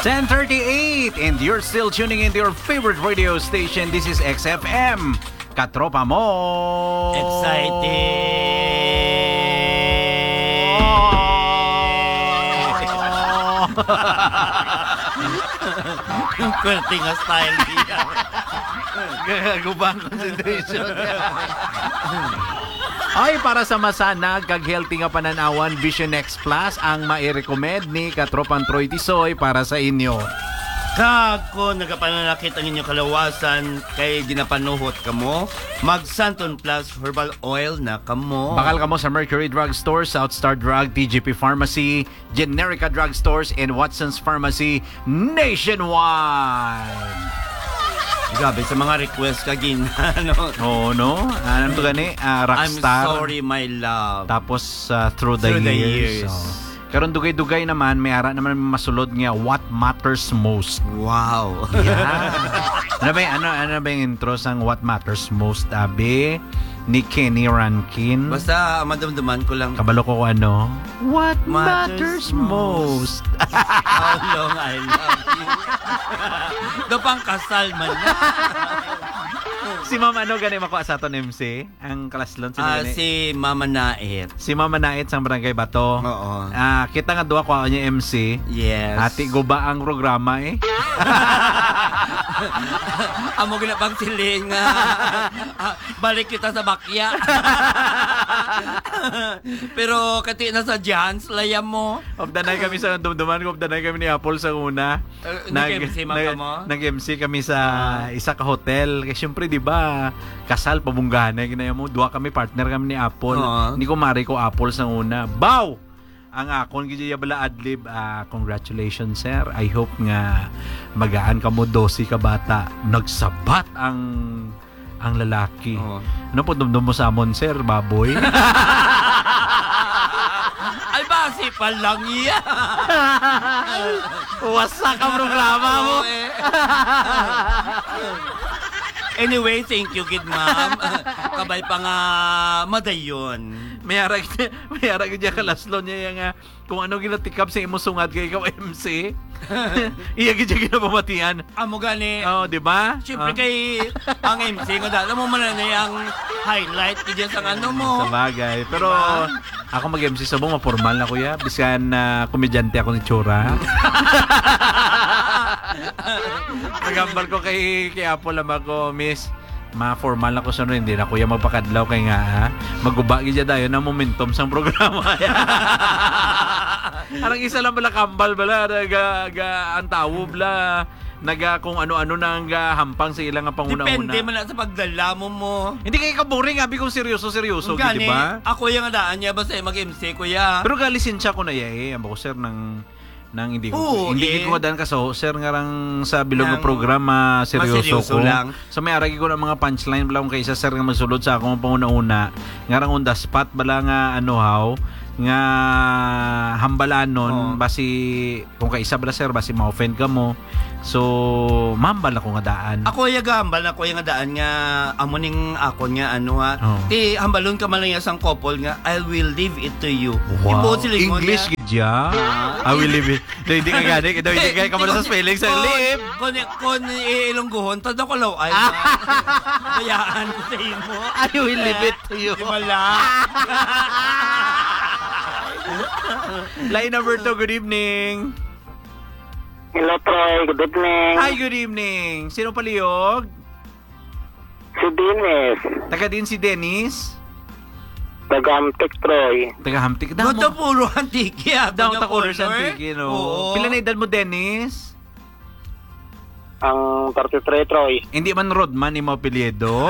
10:38 and you're still tuning into your favorite radio station. This is XFM. Katropa mo. Pwerte nga style niya. Gagubang concentration. Ay, para sa masanag, kag-healthy nga pananawan, Vision X Plus ang mai-recommend ni Katropang Troy Tisoy para sa inyo. Kako, nagapananakit ang inyong kalawasan kay ginapanuhot kamo, mag-Santon Plus Herbal Oil na kamo. Bakal kamo sa Mercury Drug Store, Southstar Drug, TGP Pharmacy, Generica Drug Stores, and Watson's Pharmacy nationwide. Grabe, sa mga request kagin, Oo, no? Ano to gani? Rockstar. I'm sorry, my love. Tapos, through the years. Karon dugay-dugay naman, may ara naman masulod nga What Matters Most. Wow. Yeah. ano ba yung intro sang What Matters Most, abi? Ni Kenny Rankin. Basta madamdaman ko lang. Kabalo ko ano? What matters most? How long I love you. Dapang kasal man na. Si Mama ano gani mako sa aton MC? Ang kalaslon si Mama Nait. Si Mama Nait sang Barangay Bato. Oo. Kita nga duwa ko niya MC. Yes. Ati guba ang programa eh. Amo gina pang siling nga. Balik kita sa bakya. Pero kati na sa Jans, layam mo. Obdanay kami sa dumduman ko, obdanay kami ni Apple sa una. Nag-MC man ka mo? Nag-MC kami sa isa ka hotel. Kasi syempre, di ba, kasal, pabunggahan. Ginaya mo, duwa kami, partner kami ni Apple. Hindi ko mari ko Apple sa una. Bow! Ang akon gidya bala adlib, congratulations sir. I hope nga magaan ka mo 12 ka bata. Nagsabat ang lalaki. Ano po dumdum mo sa amon sir, baboy? Ay basi pa lang iya. Wasak ang programa mo. Anyway, thank you, kid ma'am. Kabay pa nga madayon. Mayara gid kalaslo niya nga kung ano ginatikap sa imo sungad kay ikaw MC. Iya gid ginapamatian. Amo gani. Oh, di ba? Siyempre kay ang MC nga dala mo man na yang highlight kid sa ano mo. Sa bagay. Pero ako mag-MC sa buong mapormal na kuya. Biskan komedyante ako ni Chura. Nagambal ko kay Apple naman ko, miss. Ma-formal ako sa hindi na kuya magpakadlaw kay nga maguba gid dayon na momentum sang programa. Arang isa lang bala kambal bala ang tawo bala naga kung ano-ano nang hampang sa ilang panguna-una. Depende man sa pagdala mo. Hindi kay ka-boring abi kung seryoso di ba? Ako yung daan niya basta mag-MC kuya. Pero lisensya ko na ambo ko sir nang hindi ko dan kaso sir ngarang sa bilog ng programa seryoso ko lang. So may aragi ko ng mga punchline bala kung kaysa sir nga magsulod sa akong panguna-una ngarang on the spot bala nga nga hambalanon basi kung kaisa bala sir basi ma-offend ka mo. So mambal ako nga daan. Ako gambal ako nga daan nga amo ning akon nga ti hambalon ka man lang sang couple nga I will leave it to you. Wow. English gidya. I will leave it. Hindi ka gani, hindi ka mo sa spelling sa live. Kon ilonggohon tad ako law ay. Bayaan ko sa imo. I will leave it to you. Wala. Line number 2, good evening. Hello, Troy. Good evening. Hi, good evening. Sino palihog? Si Dennis. Taga din si Dennis? Taga-Hamtik, Troy. Taga-Hamtik. Bato puro antiki. Down ta color sa antiki, no? Pila na edad mo, Dennis? Ang 33, Troy. Hindi man Rodman, imo apelyido.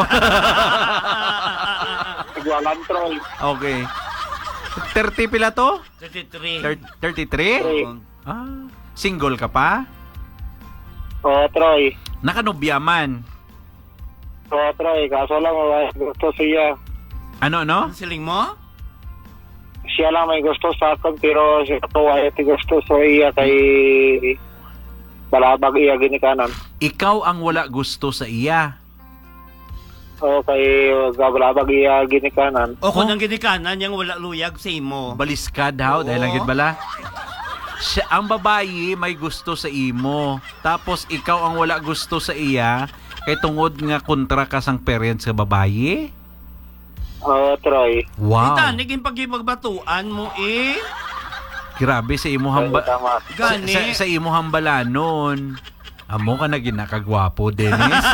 Igualan, Troy. Okay. 30 pila to? 33. 33? Single ka pa? Oo, Troy. Nakanobya man? Oo, Troy. Kaso lang, gusto siya. Ano? Siling mo? Siya lang may gusto sa akin, pero siya to ay gusto sa iya kay balabag iya ginikanan. Ikaw ang wala gusto sa iya? Oo, kay balabag iya ginikanan. O kung ang ginikanan, yung wala luyag sa imo. Baliskad, how? Dahil lang bala? ang babayi may gusto sa imo. Tapos ikaw ang wala gusto sa iya kay tungod nga kontra ka sang parents sa babayi. Oo, Troy. Wow. Ita, naging pagipagbatuan mo eh. Grabe sa imo hamba. Tama. Gani. Sa imo hambalanon. Amo ka na ginakagwapo, Dennis.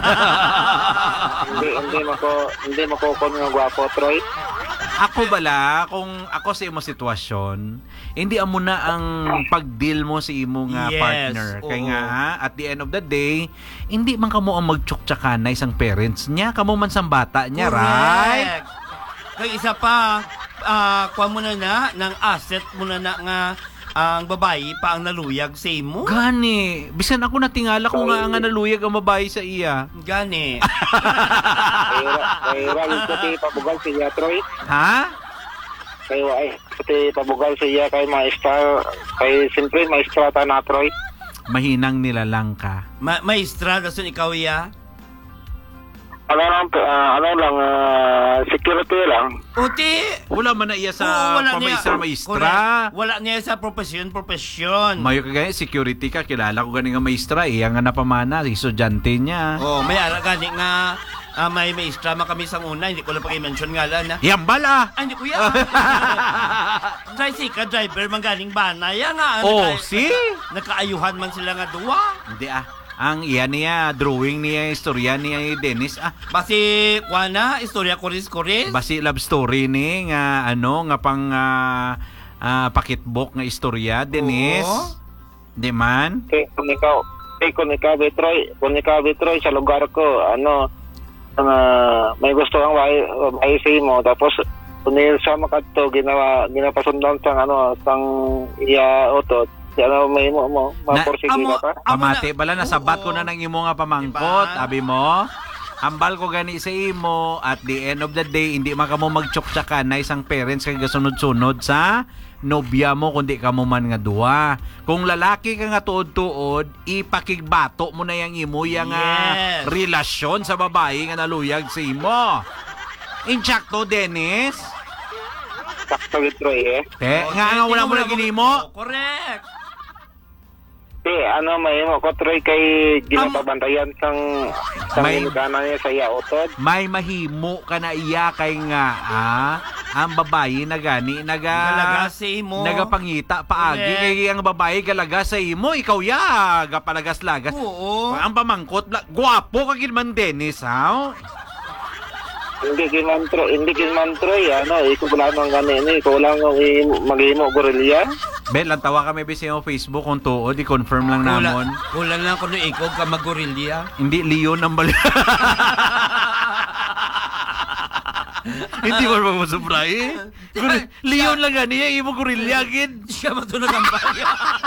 hindi mo ko nga gwapo, Troy. Ako bala, kung ako sa imo sitwasyon, hindi amo na ang pag-deal mo sa imo nga Yes, partner. Kaya oo. nga, at the end of the day, hindi man kamo ang magtsuktsakan na isang parents niya, kamo man sang bata niya, right? Kaya isa pa, kuha mo na ng asset mo na nga ang babayi pa ang naluyag sa imo. Gani, bisan ako natingala ko nga ang naluyag ang babae sa iya. Gani. Kaya rin ko ti pabugal siya, Troy. Ha? Kaya ay ti pabugal siya kay maestra. Kay siyempre maestra ta na, Troy. Mahinang nilalang ka. Maestra, dasun ikaw iya? Ano lang, security lang. Uti. Wala man na iya sa pamaistra. Correct. Wala niya sa profesyon. Mayo ka gani, security ka, kilala ko gani nga maestra, iya nga napamana, estudyante niya. Oh, may ara gani nga may maestra man kami sang una, hindi ko lang pag-mention ngalan na. Yan bala! Ay, hindi ko yan. Tricycle driver man galing banay nga. Oh, see? Nakaayuhan man sila nga duwa. Hindi ang iya niya, drawing niya, istorya niya ni Dennis. Basi, kuana, istorya kuris. Basi love story ni nga nga pang pakitbook nga istorya, Dennis. Oo. Di man? Kung ikaw, Troy, sa lugar ko, may gusto ang bahay mo, tapos kunil sa makadto, ginapasundan sang iya otot. May mo, maporsige amo- ka pa. Pamati bala, nasabat ko Oo. na ng imo nga pamangkot, Diba? abi mo. Hambal ko gani sa imo, at the end of the day, hindi man ka mo magtsuktsakan na isang parents kay gasunod-sunod sa nobya mo, kundi ka mo man nga duwa. Kung lalaki ka nga tuod-tuod, ipakigbato mo na yang imo yang Yes. relasyon sa babae nga naluyag sa imo. Inchakto, Dennis. Sakto with Troy, Nga wala mo na ginimo. Correct. May mo ko, Troy, kay ginapabantayan sang May- inigana niya sa iya otod. May mahimo ka na iya kay nga ang babae na gani Galaga sa imo. nagapangita paagi Correct. kay ang babae galaga sa imo, ikaw ya gapalagas-lagas. Oo. Ang pamangkot guwapo ka gid man, Dennis, ha? Hindi kin man Troy, ikaw lang ang ganin, ikaw lang ang maghimo gorilya. Ben, lang tawa kami bisi mo Facebook kung tuod, i-confirm lang namon. Kulang lang kuno ikaw ka magorilya. Hindi Leon ang bali. Hindi mo ba masubray? Leon lang gani, imo gorilya gid. Siya matunog ang bayan.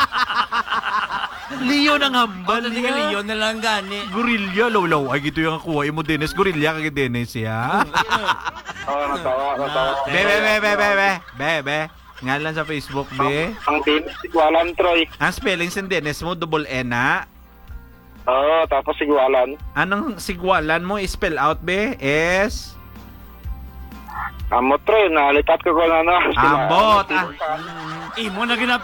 Leon ang hambal Hindi ka niya. Leon na lang gani. Gorilya, lawlaw. Ay, gito yung kuha mo, Dennis. Gorilya kag Dennis, ya. Natawa. Be. Ngalan sa Facebook, be. Ang Dennis, sigwalan, Troy. Ang spelling sa Dennis mo, double N, ha? Oo, tapos sigwalan. Anong sigwalan mo, spell out, be? S? Amo, Troy, nalipat ko na. Ambot. Imo na